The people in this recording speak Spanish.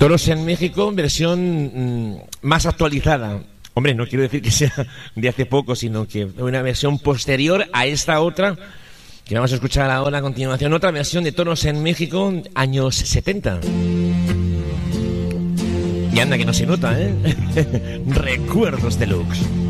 Toros en México, versión más actualizada. Hombre, no quiero decir que sea de hace poco, sino que una versión posterior a esta otra que vamos a escuchar ahora a continuación. Otra versión de Toros en México, años 70. Y anda que no se nota, ¿eh? Recuerdos deluxe.